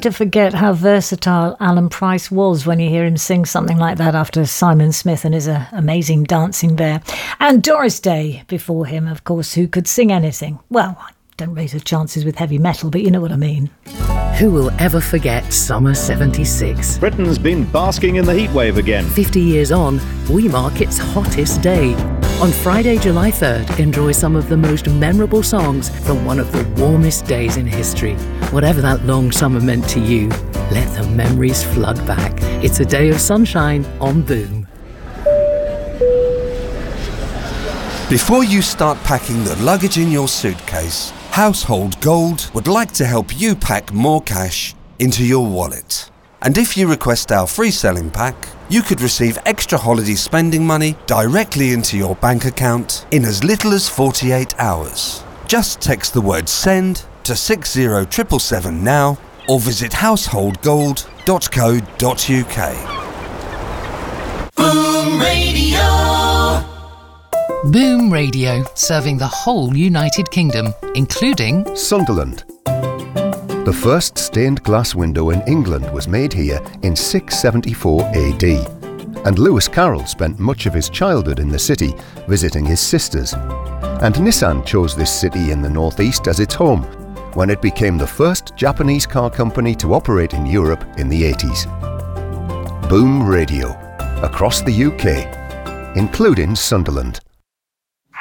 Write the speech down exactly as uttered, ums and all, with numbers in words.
to forget how versatile Alan Price was when you hear him sing something like that after Simon Smith and his uh, amazing Dancing Bear. And Doris Day before him, of course, who could sing anything. Well, I don't rate her chances with heavy metal, but you know what I mean. Who will ever forget summer seventy-six? Britain's been basking in the heatwave again. fifty years on, we mark its hottest day. On Friday, July third, enjoy some of the most memorable songs from one of the warmest days in history. Whatever that long summer meant to you, let the memories flood back. It's a day of sunshine on Boom. Before you start packing the luggage in your suitcase, Household Gold would like to help you pack more cash into your wallet. And if you request our free selling pack, you could receive extra holiday spending money directly into your bank account in as little as forty-eight hours. Just text the word SEND to six zero seven seven seven now or visit household gold dot co dot uk. Boom Radio. Boom Radio, serving the whole United Kingdom, including Sunderland. The first stained glass window in England was made here in six seventy-four A D, and Lewis Carroll spent much of his childhood in the city visiting his sisters. And Nissan chose this city in the northeast as its home when it became the first Japanese car company to operate in Europe in the eighties. Boom Radio, across the U K, including Sunderland.